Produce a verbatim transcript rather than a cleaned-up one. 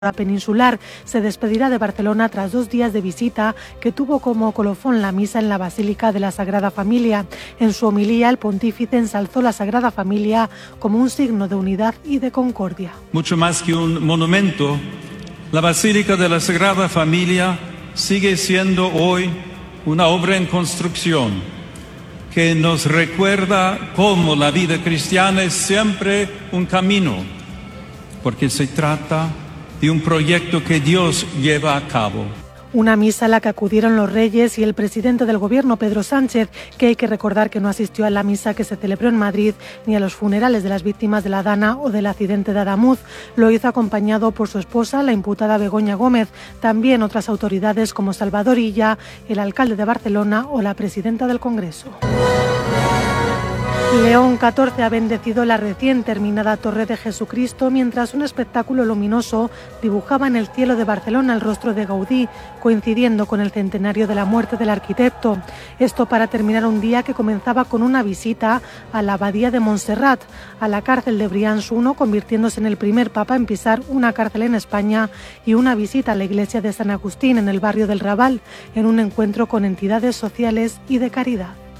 peninsular se despedirá de Barcelona tras dos días de visita que tuvo como colofón la misa en la Basílica de la Sagrada Familia. En su homilía, el pontífice ensalzó la Sagrada Familia como un signo de unidad y de concordia. Mucho más que un monumento, la Basílica de la Sagrada Familia sigue siendo hoy una obra en construcción que nos recuerda cómo la vida cristiana es siempre un camino, porque se trata de un proyecto que Dios lleva a cabo. Una misa a la que acudieron los reyes y el presidente del gobierno, Pedro Sánchez, que hay que recordar que no asistió a la misa que se celebró en Madrid ni a los funerales de las víctimas de la Dana o del accidente de Adamuz. Lo hizo acompañado por su esposa, la imputada Begoña Gómez, también otras autoridades como Salvador Illa, el alcalde de Barcelona o la presidenta del Congreso. León catorce ha bendecido la recién terminada Torre de Jesucristo mientras un espectáculo luminoso dibujaba en el cielo de Barcelona el rostro de Gaudí, coincidiendo con el centenario de la muerte del arquitecto. Esto para terminar un día que comenzaba con una visita a la Abadía de Montserrat, a la cárcel de Brians primero, convirtiéndose en el primer papa en pisar una cárcel en España, y una visita a la iglesia de San Agustín en el barrio del Raval, en un encuentro con entidades sociales y de caridad.